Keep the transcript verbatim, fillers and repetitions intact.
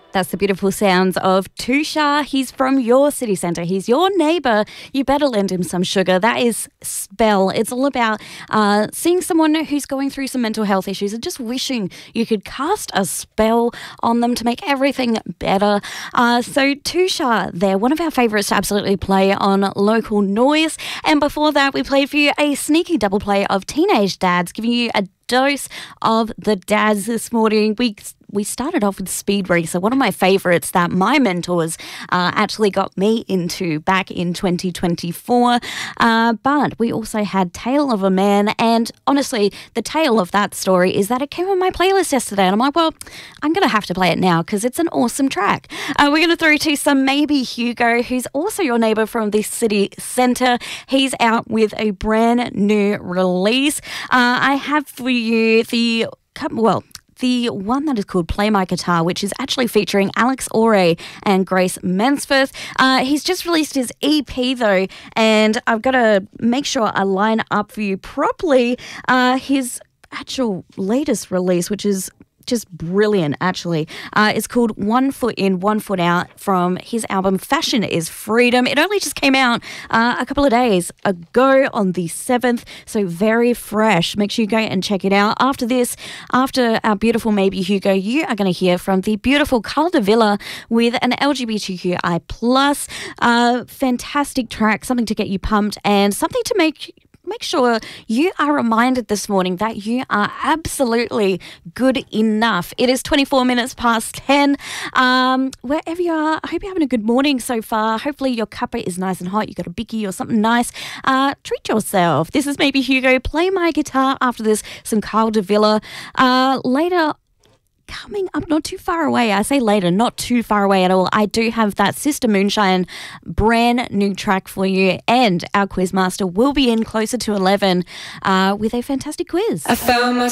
That's the beautiful sounds of Tushar. He's from your city centre. He's your neighbour. You better lend him some sugar. That is Spell. It's all about uh, seeing someone who's going through some mental health issues and just wishing you could cast a spell on them to make everything better. Uh, so Tushar there, one of our favourites to absolutely play on Local Noise. And before that, we played for you a sneaky double play of Teenage Dads, giving you a dose of the dads this morning. We we started off with Speed Racer, one of my favourites that my mentors uh, actually got me into back in twenty twenty-four. Uh, but we also had Tale of a Man, and honestly, the tale of that story is that it came on my playlist yesterday, and I'm like, well, I'm going to have to play it now because it's an awesome track. Uh, we're going to throw to some Maybe Hugo, who's also your neighbour from the city centre. He's out with a brand new release. Uh, I have for you the, well, the one that is called Play My Guitar, which is actually featuring Alex Ore and Grace Mansforth. Uh, he's just released his E P though, and I've got to make sure I line up for you properly uh, his actual latest release, which is just brilliant, actually. Uh, it's called One Foot In, One Foot Out from his album Fashion is Freedom. It only just came out uh, a couple of days ago on the seventh, so very fresh. Make sure you go and check it out. After this, after our beautiful Maybe Hugo, you are going to hear from the beautiful Carl de Villa with an L G B T Q I plus. Uh, fantastic track, something to get you pumped and something to make Make sure you are reminded this morning that you are absolutely good enough. It is twenty-four minutes past ten. Um, wherever you are, I hope you're having a good morning so far. Hopefully your cuppa is nice and hot. You got a bicky or something nice. Uh, treat yourself. This is Maybe Hugo. Play My Guitar. After this, some Carl de Villa. Uh, later, coming up not too far away, I say later, not too far away at all, I do have that Sister Moonshine brand new track for you, and our quiz master will be in closer to eleven uh, with a fantastic quiz. I found my